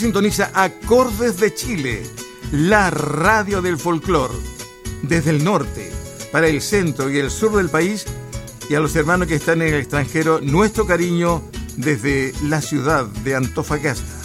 Sintoniza Acordes de Chile, la radio del folclor. Desde el norte, para el centro y el sur del país, y a los hermanos que están en el extranjero, nuestro cariño desde la ciudad de Antofagasta.